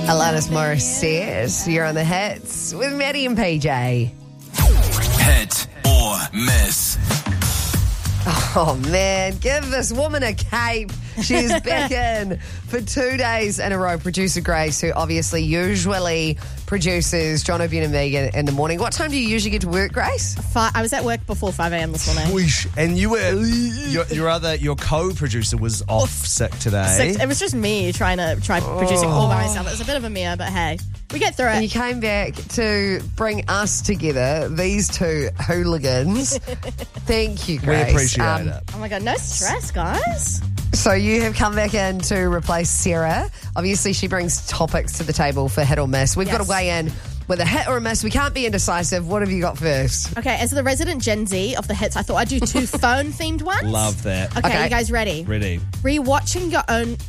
Alanis Morissette, you're on the hits with Maddie and PJ. Hit or miss. Oh, man, give this woman a cape. She's back in for 2 days in a row. Producer Grace, who obviously usually produces John O'Brien and Megan in the morning. What time do you usually get to work, Grace? I was at work before 5 a.m. this morning. Whoosh. And you were your co-producer was off sick today. It was just me trying producing all by myself. It was a bit of a mare, but hey, we get through And it. you came back to bring us together, these two hooligans. Thank you, We Grace. appreciate it. Oh my God, no stress, guys. So you have come back in to replace Sarah. Obviously, she brings topics to the table for hit or miss. We've got to Yes. weigh in with a hit or a miss. We can't be indecisive. What have you got first? Okay, as the resident Gen Z of the hits, I thought I'd do two phone-themed ones. Love that. Okay, Okay. you guys ready? Ready. Rewatching your own